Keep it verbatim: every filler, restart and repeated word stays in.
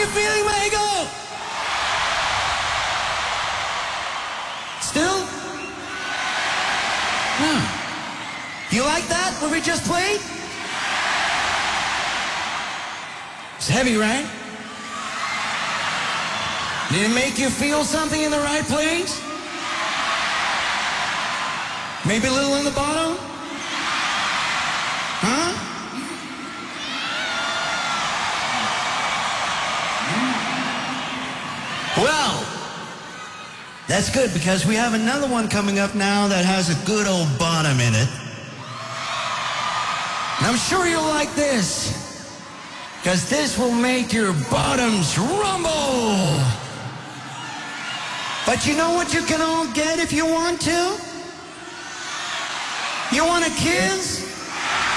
you feeling when I go? Still? Hmm. You like that, what we just played? It's heavy, right? Did it make you feel something in the right place? Maybe a little in the bottom? Huh? Well, that's good because we have another one coming up now that has a good old bottom in it. And I'm sure you'll like this because this will make your bottoms rumble. But you know what you can all get if you want to? You want a kiss?